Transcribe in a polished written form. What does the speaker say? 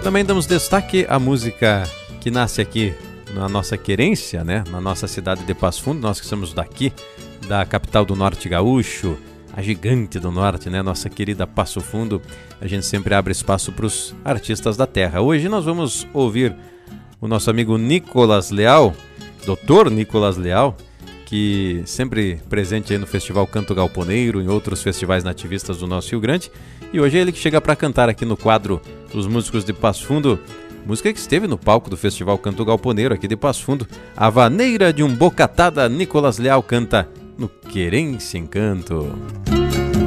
Também damos destaque à música que nasce aqui na nossa querência, né? Na nossa cidade de Passo Fundo, nós que somos daqui, da capital do Norte Gaúcho, a gigante do Norte, né? Nossa querida Passo Fundo. A gente sempre abre espaço para os artistas da terra. Hoje nós vamos ouvir o nosso amigo Nicolas Leal, Dr. Nicolas Leal, que sempre presente aí no Festival Canto Galponeiro, em outros festivais nativistas do nosso Rio Grande. E hoje é ele que chega para cantar aqui no quadro dos músicos de Passo Fundo, música que esteve no palco do Festival Canto Galponeiro aqui de Passo Fundo, A Vaneira de um Bocatada. Nicolas Leal canta No Querência Encanto.